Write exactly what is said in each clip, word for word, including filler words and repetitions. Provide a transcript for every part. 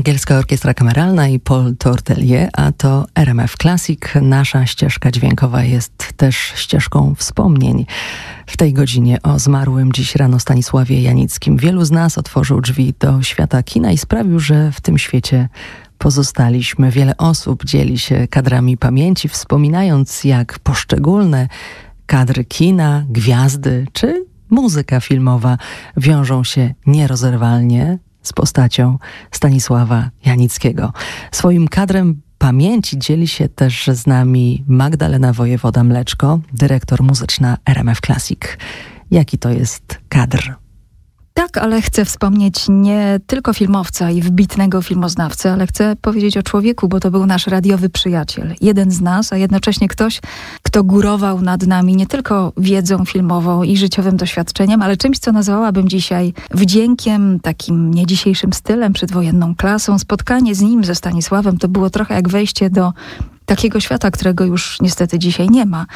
Angielska Orkiestra Kameralna i Paul Tortelier, a to R M F Classic. Nasza ścieżka dźwiękowa jest też ścieżką wspomnień. W tej godzinie o zmarłym dziś rano Stanisławie Janickim. Wielu z nas otworzył drzwi do świata kina i sprawił, że w tym świecie pozostaliśmy. Wiele osób dzieli się kadrami pamięci, wspominając, jak poszczególne kadry kina, gwiazdy czy muzyka filmowa wiążą się nierozerwalnie z postacią Stanisława Janickiego. Swoim kadrem pamięci dzieli się też z nami Magdalena Wojewoda-Mleczko, dyrektor muzyczna R M F Classic. Jaki to jest kadr? Tak, ale chcę wspomnieć nie tylko filmowca i wybitnego filmoznawcę, ale chcę powiedzieć o człowieku, bo to był nasz radiowy przyjaciel. Jeden z nas, a jednocześnie ktoś, kto górował nad nami nie tylko wiedzą filmową i życiowym doświadczeniem, ale czymś, co nazwałabym dzisiaj wdziękiem, takim nie dzisiejszym stylem, przedwojenną klasą. Spotkanie z nim, ze Stanisławem, to było trochę jak wejście do takiego świata, którego już niestety dzisiaj nie ma.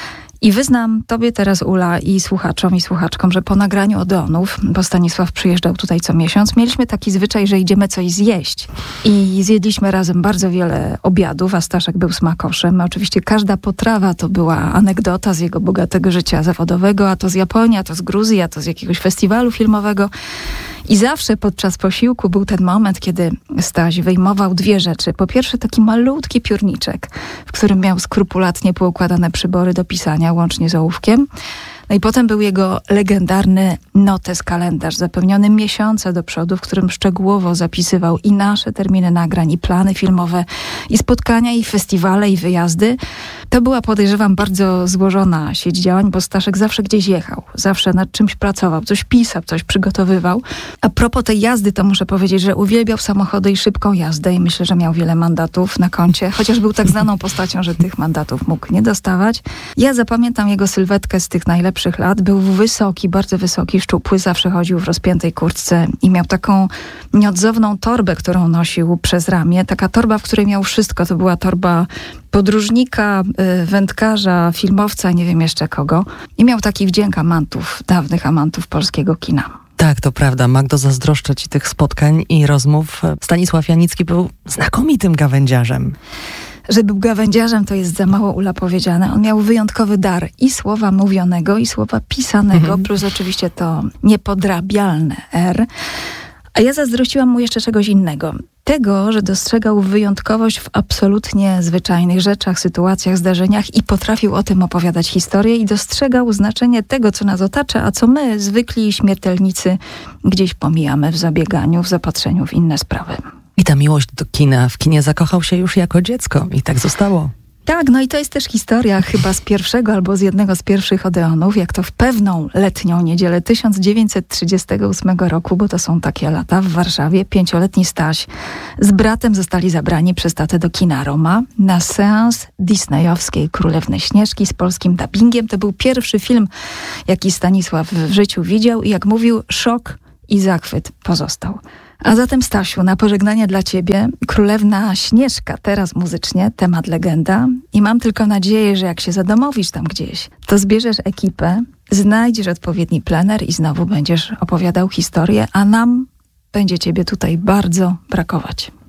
I wyznam tobie teraz, Ula, i słuchaczom i słuchaczkom, że po nagraniu Odeonów, bo Stanisław przyjeżdżał tutaj co miesiąc, mieliśmy taki zwyczaj, że idziemy coś zjeść. I zjedliśmy razem bardzo wiele obiadów, a Staszek był smakoszem. Oczywiście każda potrawa to była anegdota z jego bogatego życia zawodowego, a to z Japonii, a to z Gruzji, a to z jakiegoś festiwalu filmowego. I zawsze podczas posiłku był ten moment, kiedy Staś wyjmował dwie rzeczy. Po pierwsze taki malutki piórniczek, w którym miał skrupulatnie poukładane przybory do pisania, łącznie z ołówkiem. No i potem był jego legendarny notes kalendarz, zapełniony miesiące do przodu, w którym szczegółowo zapisywał i nasze terminy nagrań, i plany filmowe, i spotkania, i festiwale, i wyjazdy. To była, podejrzewam, bardzo złożona sieć działań, bo Staszek zawsze gdzieś jechał, zawsze nad czymś pracował, coś pisał, coś przygotowywał. A propos tej jazdy, to muszę powiedzieć, że uwielbiał samochody i szybką jazdę i myślę, że miał wiele mandatów na koncie, chociaż był tak znaną postacią, że tych mandatów mógł nie dostawać. Ja zapamiętam jego sylwetkę z tych najlepszych lat. Był wysoki, bardzo wysoki, szczupły, zawsze chodził w rozpiętej kurtce i miał taką nieodzowną torbę, którą nosił przez ramię. Taka torba, w której miał wszystko. To była torba podróżnika, wędkarza, filmowca, nie wiem jeszcze kogo. I miał taki wdzięk amantów, dawnych amantów polskiego kina. Tak, to prawda. Magdo, zazdroszczę ci tych spotkań i rozmów. Stanisław Janicki był znakomitym gawędziarzem. Że był gawędziarzem, to jest za mało, Ula, powiedziane. On miał wyjątkowy dar i słowa mówionego, i słowa pisanego, mhm. plus oczywiście to niepodrabialne R. A ja zazdrościłam mu jeszcze czegoś innego. Tego, że dostrzegał wyjątkowość w absolutnie zwyczajnych rzeczach, sytuacjach, zdarzeniach i potrafił o tym opowiadać historię i dostrzegał znaczenie tego, co nas otacza, a co my, zwykli śmiertelnicy, gdzieś pomijamy w zabieganiu, w zapatrzeniu w inne sprawy. I ta miłość do kina. W kinie zakochał się już jako dziecko i tak zostało. Tak, no i to jest też historia chyba z pierwszego albo z jednego z pierwszych Odeonów, jak to w pewną letnią niedzielę tysiąc dziewięćset trzydziestego ósmego roku, bo to są takie lata, w Warszawie pięcioletni Staś z bratem zostali zabrani przez tatę do kina Roma na seans disneyowskiej Królewny Śnieżki z polskim dubbingiem. To był pierwszy film, jaki Stanisław w życiu widział i jak mówił, szok i zachwyt pozostał. A zatem, Stasiu, na pożegnanie dla ciebie Królewna Śnieżka, teraz muzycznie, temat legenda. I mam tylko nadzieję, że jak się zadomowisz tam gdzieś, to zbierzesz ekipę, znajdziesz odpowiedni plener i znowu będziesz opowiadał historię, a nam będzie ciebie tutaj bardzo brakować.